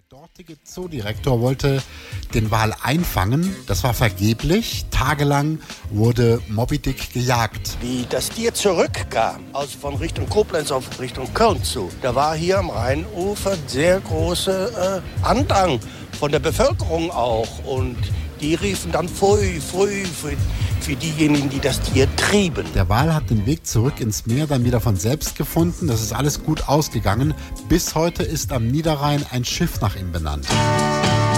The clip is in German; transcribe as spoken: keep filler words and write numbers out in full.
dortige Zoodirektor wollte den Wal einfangen. Das war vergeblich. Tagelang wurde Moby Dick gejagt. Wie das Tier zurückkam, also von Richtung Koblenz auf Richtung Köln zu, da war hier am Rheinufer sehr große äh, Andrang von der Bevölkerung auch. Und die riefen dann Pfui, Pfui, Pfui für diejenigen, die das Tier trieben. Der Wal hat den Weg zurück ins Meer dann wieder von selbst gefunden. Das ist alles gut ausgegangen. Bis heute ist am Niederrhein ein Schiff nach ihm benannt.